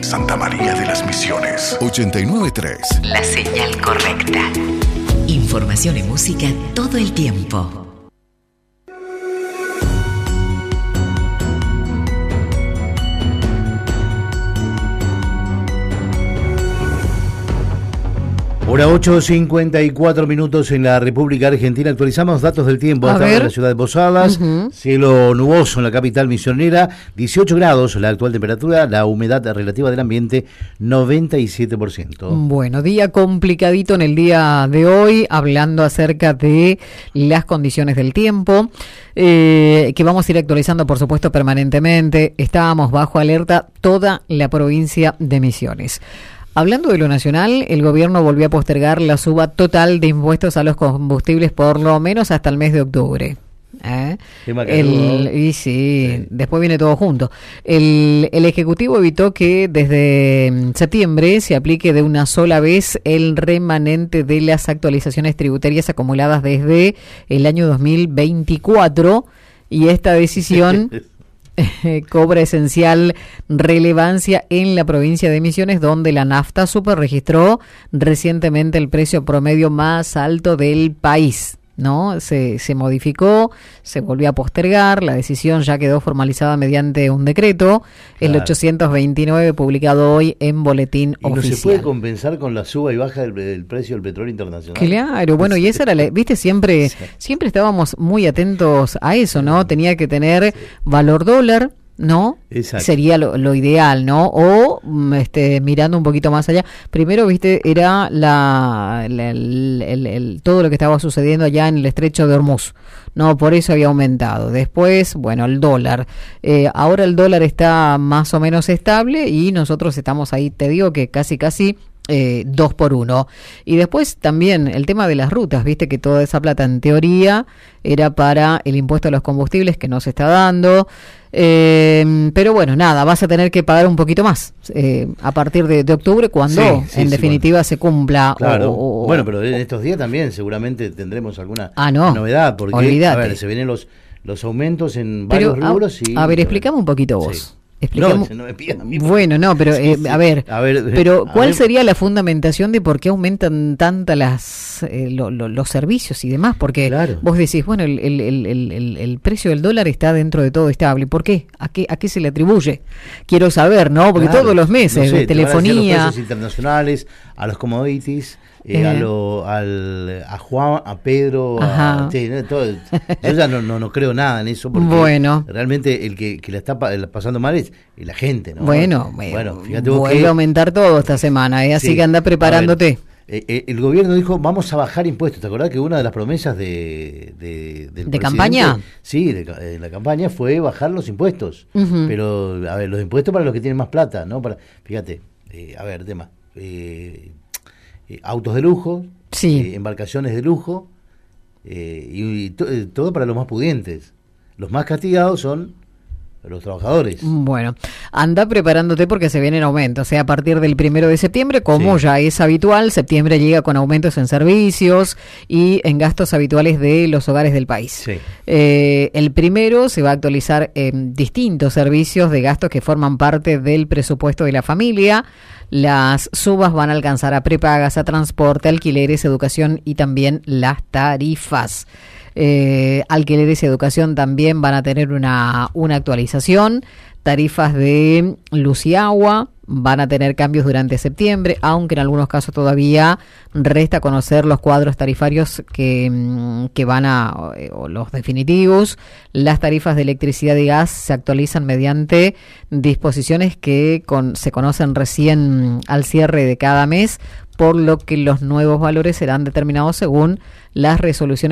Santa María de las Misiones. 89.3. La señal correcta. Información y música todo el tiempo. Hora 8:54 en la República Argentina. Actualizamos datos del tiempo. Estamos en la ciudad de Posadas. Cielo nuboso en la capital misionera. 18 grados la actual temperatura. La humedad relativa del ambiente, 97%. Bueno, día complicadito en el día de hoy, hablando acerca de las condiciones del tiempo, que vamos a ir actualizando, por supuesto, permanentemente. Estábamos bajo alerta toda la provincia de Misiones. Hablando de lo nacional, el gobierno volvió a postergar la suba total de impuestos a los combustibles por lo menos hasta el mes de octubre. Después viene todo junto. El Ejecutivo evitó que desde septiembre se aplique de una sola vez el remanente de las actualizaciones tributarias acumuladas desde el año 2024, y esta decisión cobra esencial relevancia en la provincia de Misiones, donde la nafta super registró recientemente el precio promedio más alto del país, ¿no? Se modificó, se volvió a postergar, la decisión ya quedó formalizada mediante un decreto, el 829, publicado hoy en Boletín Oficial. ¿Y no se puede compensar con la suba y baja del precio del petróleo internacional? Claro, bueno, y esa era viste, siempre estábamos muy atentos a eso, ¿no? Tenía que tener valor dólar, ¿no? Exacto. Sería lo ideal, ¿no? O mirando un poquito más allá. Primero, viste, era todo lo que estaba sucediendo allá en el estrecho de Hormuz, ¿no? Por eso había aumentado. Después, bueno, el dólar. Ahora el dólar está más o menos estable y nosotros estamos ahí, te digo que casi 2 por 1. Y después también el tema de las rutas, viste que toda esa plata en teoría era para el impuesto a los combustibles que no se está dando, pero bueno, nada, vas a tener que pagar un poquito más a partir de octubre, cuando en definitiva se cumpla. Claro. Bueno, pero en estos días también seguramente tendremos alguna novedad, porque olvídate. A ver, se vienen los aumentos en varios rubros. A ver, explícame un poquito vos. Sí. No me pidan a mí. Bueno, no, pero pero ¿cuál sería la fundamentación de por qué aumentan tantas los servicios y demás? Porque vos decís, bueno, el precio del dólar está dentro de todo estable. ¿Por qué? ¿A qué se le atribuye? Quiero saber, ¿no? Porque todos los meses, de telefonía, a los precios internacionales, a los commodities, a Juan, a Pedro, todo. Yo ya no creo nada en eso, porque realmente el que la está pasando mal es la gente, ¿no? Bueno, fíjate vos, vuelve a aumentar todo esta semana, así que anda preparándote. El gobierno dijo, vamos a bajar impuestos. ¿Te acordás que una de las promesas del campaña? Sí, de la campaña fue bajar los impuestos. Pero, a ver, los impuestos para los que tienen más plata, ¿no? Fíjate, tema. Autos de lujo, embarcaciones de lujo, y todo para los más pudientes. Los más castigados son los trabajadores. Bueno, anda preparándote porque se vienen aumentos. A partir del 1 de septiembre, como ya es habitual, septiembre llega con aumentos en servicios y en gastos habituales de los hogares del país. El primero se va a actualizar en distintos servicios de gastos que forman parte del presupuesto de la familia. Las subas van a alcanzar a prepagas, a transporte, alquileres, educación y también las tarifas. Alquileres y educación también van a tener una actualización. Tarifas de luz y agua van a tener cambios durante septiembre, aunque en algunos casos todavía resta conocer los cuadros tarifarios que van o los definitivos. Las tarifas de electricidad y gas se actualizan mediante disposiciones que se conocen recién al cierre de cada mes, por lo que los nuevos valores serán determinados según las resoluciones